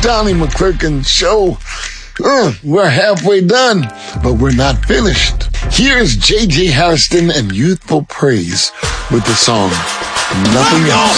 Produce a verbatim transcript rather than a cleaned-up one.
Donnie McClurkin Show. Uh, we're halfway done, but we're not finished. Here's J J Harrison and Youthful Praise with the song Nothing Else.